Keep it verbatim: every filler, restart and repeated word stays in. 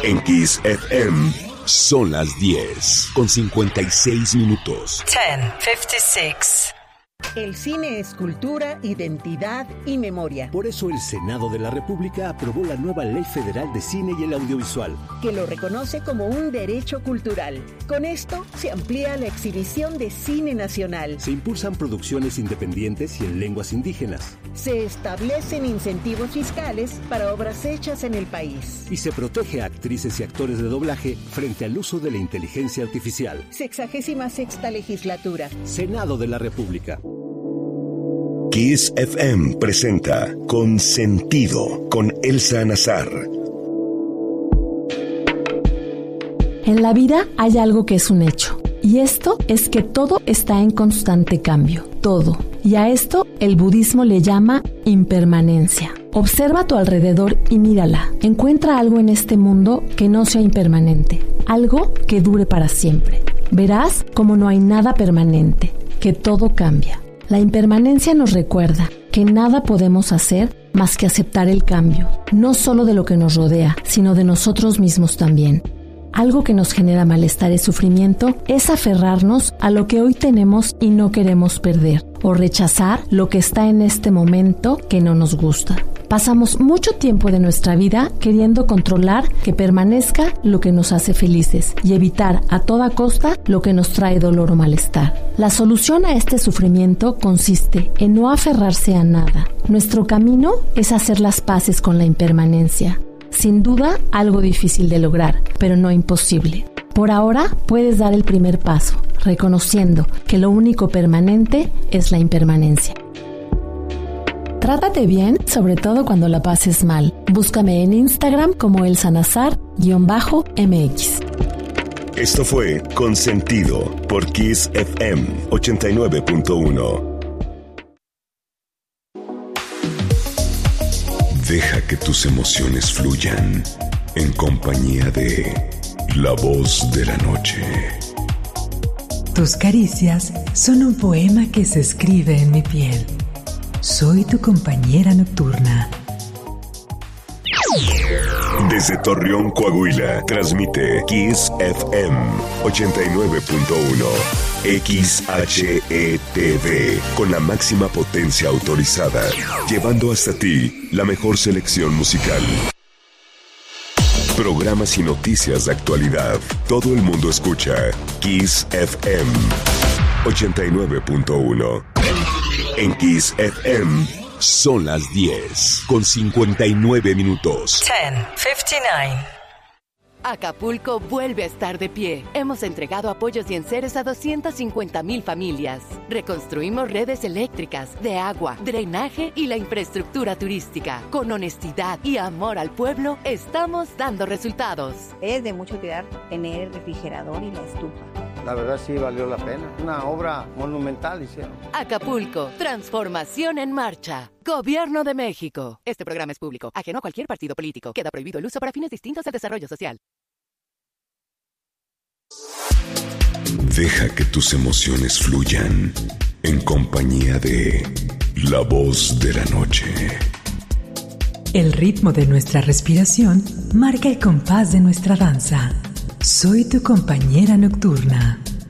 En Kiss F M son las diez con cincuenta y seis minutos. diez cincuenta y seis. El cine es cultura, identidad y memoria. Por eso el Senado de la República aprobó la nueva Ley Federal de Cine y el Audiovisual, que lo reconoce como un derecho cultural. Con esto se amplía la exhibición de cine nacional. Se impulsan producciones independientes y en lenguas indígenas. Se establecen incentivos fiscales para obras hechas en el país. Y se protege a actrices y actores de doblaje frente al uso de la inteligencia artificial. Sexagésima sexta legislatura. Senado de la República. Kiss F M presenta Consentido con Elsa Nazar. En la vida hay algo que es un hecho, y esto es que todo está en constante cambio, todo. Y a esto el budismo le llama impermanencia. Observa a tu alrededor y mírala. Encuentra algo en este mundo que no sea impermanente, algo que dure para siempre. Verás como no hay nada permanente, que todo cambia. La impermanencia nos recuerda que nada podemos hacer más que aceptar el cambio, no solo de lo que nos rodea, sino de nosotros mismos también. Algo que nos genera malestar y sufrimiento es aferrarnos a lo que hoy tenemos y no queremos perder, o rechazar lo que está en este momento que no nos gusta. Pasamos mucho tiempo de nuestra vida queriendo controlar que permanezca lo que nos hace felices y evitar a toda costa lo que nos trae dolor o malestar. La solución a este sufrimiento consiste en no aferrarse a nada. Nuestro camino es hacer las paces con la impermanencia. Sin duda, algo difícil de lograr, pero no imposible. Por ahora, puedes dar el primer paso, reconociendo que lo único permanente es la impermanencia. Trátate bien, sobre todo cuando la pases mal. Búscame en Instagram como Elsa Nazar-M X. Esto fue Consentido por Kiss F M ochenta y nueve punto uno. Deja que tus emociones fluyan en compañía de La Voz de la Noche. Tus caricias son un poema que se escribe en mi piel. Soy tu compañera nocturna. Desde Torreón, Coahuila, transmite Kiss F M ochenta y nueve punto uno. X H E T V, con la máxima potencia autorizada, llevando hasta ti la mejor selección musical. Programas y noticias de actualidad. Todo el mundo escucha Kiss F M ochenta y nueve punto uno. En Kiss F M son las diez con cincuenta y nueve minutos. diez cincuenta y nueve. Acapulco vuelve a estar de pie. Hemos entregado apoyos y enseres a doscientas cincuenta mil familias. Reconstruimos redes eléctricas, de agua, drenaje y la infraestructura turística. Con honestidad y amor al pueblo, estamos dando resultados. Es de mucha utilidad tener el refrigerador y la estufa. La verdad sí valió la pena. Una obra monumental hicieron. Acapulco, transformación en marcha. Gobierno de México. Este programa es público, ajeno a cualquier partido político. Queda prohibido el uso para fines distintos al desarrollo social. Deja que tus emociones fluyan en compañía de La Voz de la Noche. El ritmo de nuestra respiración marca el compás de nuestra danza. Soy tu compañera nocturna.